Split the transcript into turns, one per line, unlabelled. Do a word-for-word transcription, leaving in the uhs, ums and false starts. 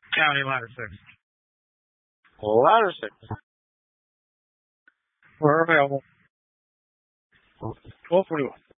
County ladder six.
Ladder six.
We're available.
twelve forty-one.